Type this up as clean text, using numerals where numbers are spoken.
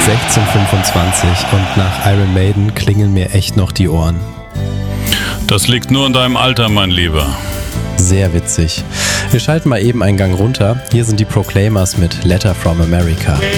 16:25 und nach Iron Maiden klingeln mir echt noch die Ohren. Das liegt nur in deinem Alter, mein Lieber. Sehr witzig. Wir schalten mal eben einen Gang runter. Hier sind die Proclaimers mit Letter from America.